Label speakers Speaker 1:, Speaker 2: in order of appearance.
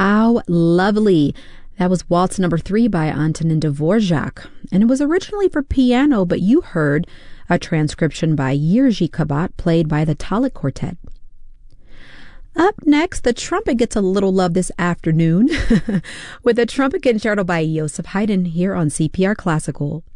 Speaker 1: How lovely. That was Waltz number 3 by Antonin Dvorak. And it was originally for piano, but you heard a transcription by Jiří Kabát played by the Talik Quartet. Up next, the trumpet gets a little love this afternoon with a trumpet concerto by Joseph Haydn here on CPR Classical.